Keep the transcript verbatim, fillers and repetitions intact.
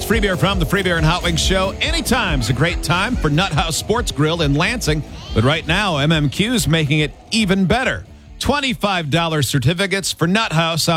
free beer from the Free Beer and Hot Wings Show. Anytime's a great time for Nut House Sports Grill in Lansing. But right now, M M Q's making it even better. twenty-five dollars certificates for Nut House on